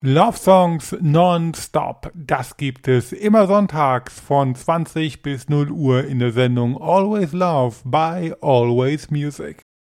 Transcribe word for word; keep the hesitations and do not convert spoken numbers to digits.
Love Songs nonstop, das gibt es immer sonntags von zwanzig bis null Uhr in der Sendung Always Love by Always Music.